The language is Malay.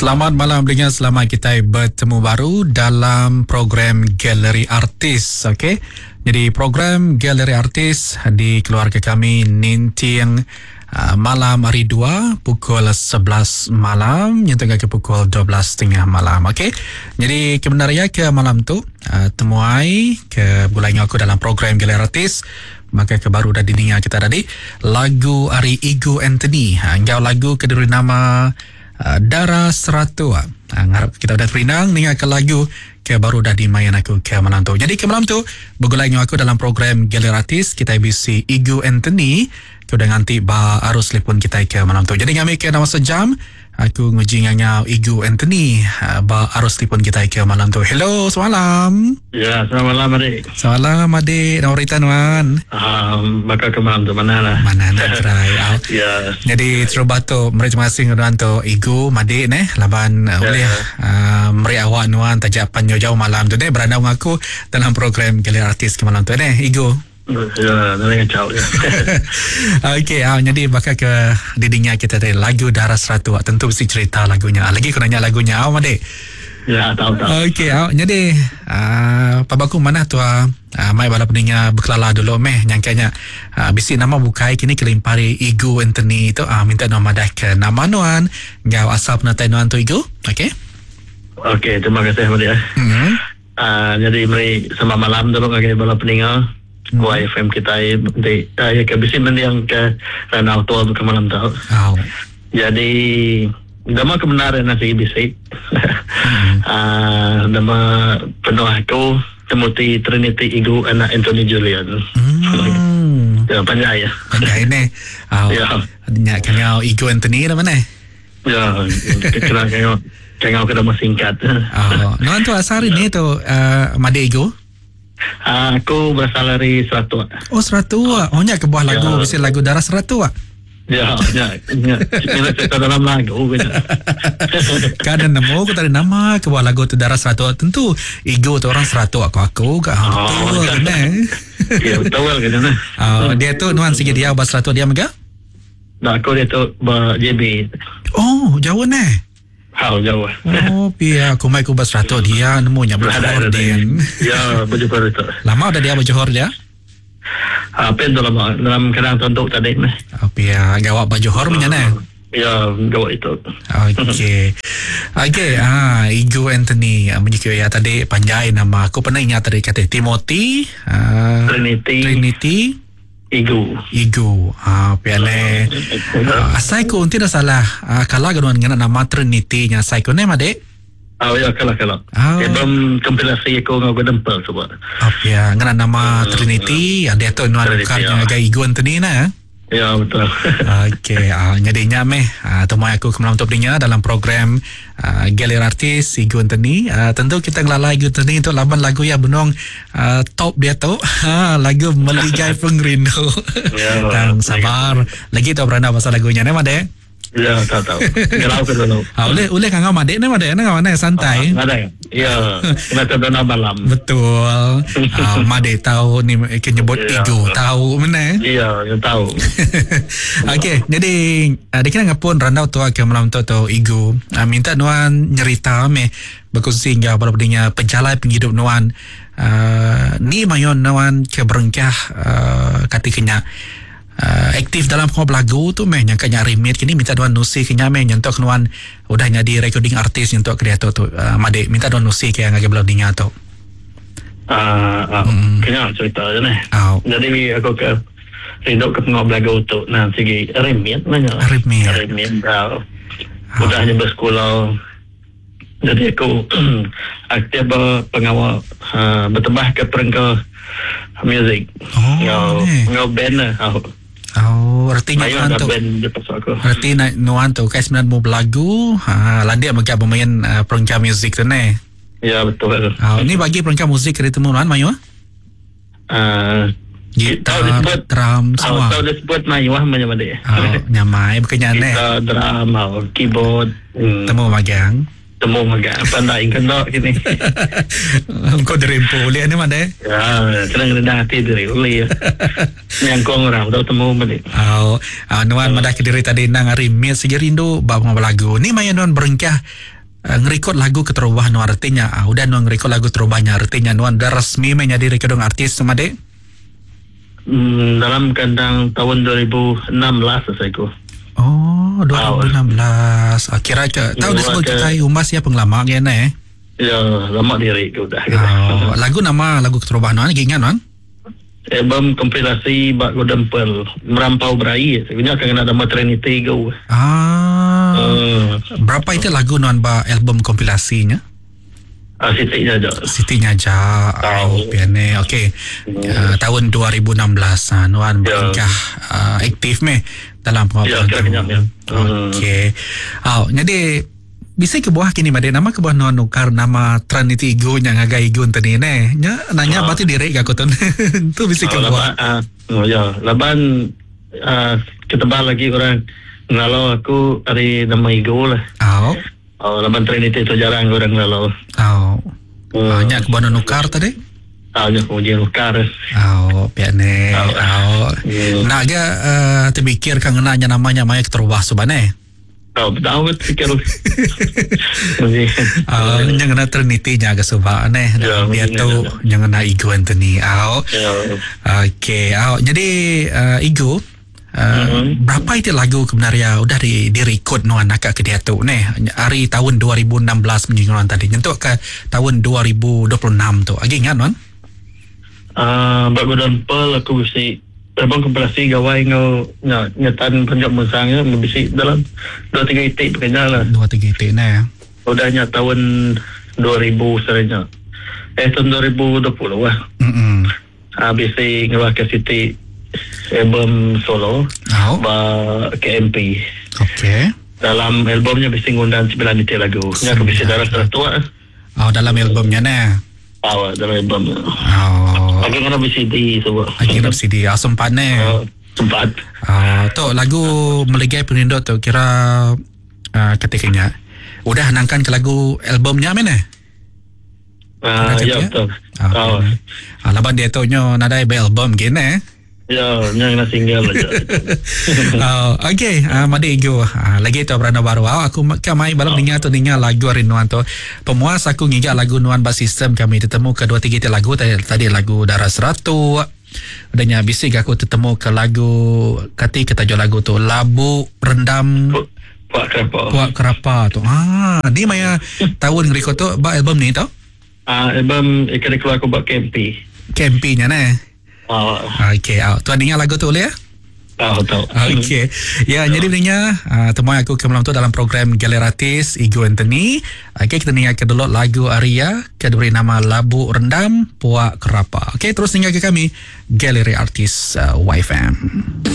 Selamat malam dengan selamat kita bertemu baru dalam program Galeri Artis. Okey. Jadi program Galeri Artis di keluarga kami Ninting malam hari 2 pukul 11 malam yang tengah ke pukul 12.30 malam. Okey. Jadi kebenarannya ke malam tu temuai ke bulan aku dalam program Galeri Artis. Maka kebaru dah didengar kita tadi lagu Ari Ego Anthony. Engkau lagu kedua nama Darah Seratu. Harap kita dah terinang dengan ke lagu ke baru dah dimain aku ke malam tu. Jadi ke malam tu bergulai aku dalam program Galeri Artis kita bisi Ego Anthony. Kau dah nganti ba arus telefon kita ke malam tu. Jadi kami ke nama sejam aku nguji dengan Ego Anthony ba arus telefon kita ke malam tu. Hello, semalam. Ya, selamat malam adik. Semalam adik, nauritan wan. Maka ke malam tu mana lah? Mana nak try. Ya. Jadi terima kasih terima kasih dengan tu Ego Madik neh laban oleh meri awak nuan tajak panjang jauh malam tu deh beranda aku dalam program Galeri Artis ke malam tu neh Ego. Ya, dengan jauh ya. Okey, jadi bakal ke didinya kita dari lagu Darah Seratu. Tentu mesti cerita lagunya. Lagi kau nanya lagunya Madik. Ya, tahu. Okey, jadi pabaku mana tu mai bala peningnya berkelala dulu meh nyangkanya bisi nama bukai kini kelimpari Ego Anthony tu minta nama dah ke nama nuan ngau asal penatai nuan tu Ego. Okey. Okey, terima kasih Madik. Jadi mari sama malam dulu bagi bala peninggal YFM kita di ke bisi mendiang ke Ranau Tua ke malam tu. Jadi nama kebenaran nasi bisi. Nama penuh aku Timothy Trinity Ego anak Anthony Julian. Ya, panjang ya. Panjang ni. Ya. Nyak kau Ego Anthony nama ni. Ya, kena kau nama singkat. Nuan tu asal ni tu Made Ego. Aku berasal dari Seratu. Oh, Seratu. Oh, nyak ke buah lagu, bisi lagu Darah Seratu. Ya. Kita cerita dalam lagu. Kan ada nama, aku tak ada nama ke buah lagu tu Darah Seratu. Tentu Ego tu orang Seratu aku ke. Betul kan? Ya, betul kan. Dia tu nuan sikit dia bahasa Seratu dia mega? Nah, aku dia tu JB. Oh, jauh ni. Jauh. Oh, pia aku mai ku bahasa Seratu dia nemunya Johor dia. Ya, Johor itu. Lama udah dia Johor dia? Pentul lama dalam kadang tontok tadi ni. Pia gawak Johor punya ni. Ya, gawak itu. Okey. Ego Anthony menyuka ya tadi panjai nama aku pernah ingat tadi kata Timothy Trinity Ego. Piane. Asai ko unti na salah. Kala ganuan ngana nama Trinity nya sai ko ne Madik. Ya kala. Sebelum kompilasi ko ngau gadempel sebab. Ya ngana nama Trinity dia tu nuan karnya ga Ego Anthony na. Ya betul. Okey, nyadinya meh temui aku kemalam top dinya dalam program Galeri Artis Ego Anthony. Tentu kita ngelalai Ego Anthony untuk laban lagu ya benong top dia tu. Lagu Meligai Pengrindu. Dan sabar. Lagi tahu beranda pasal lagunya ni Madik? Ya, tahu. Gelau ke dulu. Boleh kan Madik ni Madik ni mana santai. Ada. Ya, kena kedona malam. Betul. Madik tahu ni nyebut Ego, tahu mana? Iya, tahu. Okey, jadi dikira ngapun randau tu ke malam tu Ego. Minta nuan nyerita me berkongsi hingga pada pedingnya penjalai penghidup nuan. Ni mayon nuan ke berengkah katiknya aktif dalam hub lagu tu meh yang kanya remit kini minta duan nusi kenya meh nyentok nuan udah jadi recording artis nyentok kreator tu Madik minta duan nusi ke yang agak belau dinga tu kenya cerita je ni. Jadi aku ke rindu ke pengop lagu tu segi remit nanya remit udah hanya bersekolah. Jadi aku aktif pengawal bertambah ke perengkau music. Ngau band artinya nuan tu. Artinya nuan tu kai sebenarnya mau belagu, landia mereka bermain perengkau music tu ni. Ya betul. Ni bagi perengkau musik dari temu nuan mayu? Gitar, drum semua. Tahu disebut mayu macam mana? Nyamai bukannya ni. Gitar, drum, keyboard. Temu magang. temu agak pandai kena gini. Kau dari Empoli ni mana? Ya, senang rendah hati dari uli. Yang kau orang tahu temu balik. Nuan madah kediri tadi nang Remit segerindo bawa lagu. Ni maya nuan berengkah ngerekod lagu keterubah nuan artinya. Udah nuan ngerekod lagu terubahnya artinya nuan dah resmi menjadi rekodong artis sama dek. Dalam kandang tahun 2016 selesai ku. 2016. Kira tahu disebut kita umas ya penglama kan Ya, lama diri ke udah. Lagu keterubahan nuan ingat nuan? Album kompilasi Bak Godempel Merampau Berai. Sebenarnya akan ada nama Trinity go. Berapa itu lagu nuan ba album kompilasinya? Sitinya aja. Piane. Okey. Tahun 2016 nuan berkah aktif meh dalam ya, Okey. Jadi bisa ke buah kini made nama ke buah nuan nukar nama Trinity Go nya ngagai Go tadi ne. Nya nanya berarti direk aku tu. Tu bisa ke buah. Ya, laban ketebal lagi orang ngalau aku dari nama Igo lah. Laban Trinity tu jarang orang lalu. Banyak kebuan nukar tadi? Banyak kebuan nukar. Piane. Nak ga terfikir kan nanya namanya maya terubah subane? Tahu fikir. Yang kena Trinity nya agak subane. Dia tu yang kena Igo Anthony. Okey. Jadi Igo. Berapa itu lagu sebenarnya udah direkod nuan nak ke dia tu hari tahun 2016 menyinggung tadi nyentuh ke tahun 2026 tu lagi ingat nuan? Bagus dan pel aku bisi terbang kompilasi gawai ngau nyetan penjak musangnya bisi dalam 2-3 itik pekerja lah 2-3 itik udahnya tahun 2000 serenya tahun 2020 lah bisi ngawak ke Siti album solo KMP. Okey. Dalam albumnya bisa ngundang 9 itik lagu. Nya aku bisa darah tertua. Dalam albumnya dalam album. Lagi kena CD semua. Lagi kena CD sempat sempat. Tu lagu Melegai Penindo tu kira ketikanya udah nangkan ke lagu albumnya mana? Ya betul. Laban dia tu nyo nadai album gini Ya, yang nak single aja. Okey, madi Igo. Lagi tu beranda baru. Aku kamai balam dengar lagu Rinduan tu. Pemuas aku ngiga lagu nuan bas sistem kami ketemu ke 2-3 lagu tadi lagu Darah Seratu. Udahnya bisik aku ketemu ke lagu kita jual lagu tu Labu Rendam Puak Kerapa tu. Ni maya tahun ngeriko tu ba album ni tu? Album ikan keluar aku buat Campy nya Okey, tuan dengar lagu tu boleh ya? Tahu. Okey. Ya, jadi dengar temuan aku ke malam tu dalam program Galeri Artis Igo Anthony. Okey, kita dengar ke dulu lagu Aria ke diberi nama Labu Rendam Puak Kerapa. Okey, terus dengar ke kami Galeri Artis YFM.